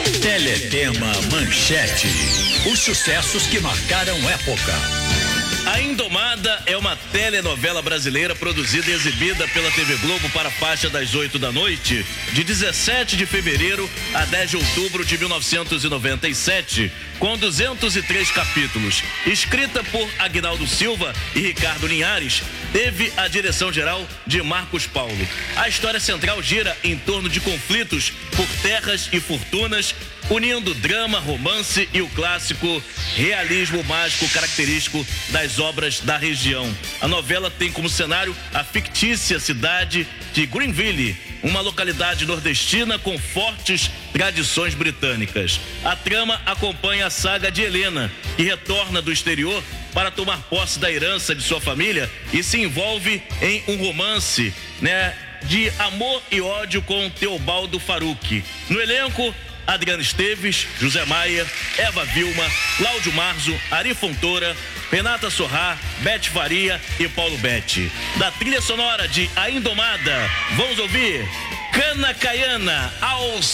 Teletema Manchete. Os sucessos que marcaram época. A Indomada é uma telenovela brasileira produzida e exibida pela TV Globo para a faixa das 8 da noite, de 17 de fevereiro a 10 de outubro de 1997, com 203 capítulos. Escrita por Aguinaldo Silva e Ricardo Linhares, teve a direção geral de Marcos Paulo. A história central gira em torno de conflitos por terras e fortunas, unindo drama, romance e o clássico realismo mágico característico das obras da região. A novela tem como cenário a fictícia cidade de Greenville, uma localidade nordestina com fortes tradições britânicas. A trama acompanha a saga de Helena, que retorna do exterior para tomar posse da herança de sua família e se envolve em um romance, de amor e ódio com Teobaldo Faruque. No elenco, Adriana Esteves, José Maia, Eva Vilma, Cláudio Marzo, Ari Fontoura, Renata Sorrá, Beth Faria e Paulo Betti. Da trilha sonora de A Indomada, vamos ouvir Cana Caiana aos